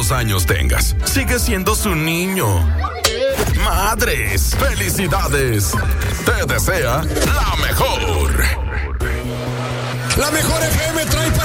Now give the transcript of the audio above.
cuántos años tengas, sigue siendo su niño. Madres, felicidades. Te desea la mejor. La mejor FM trae para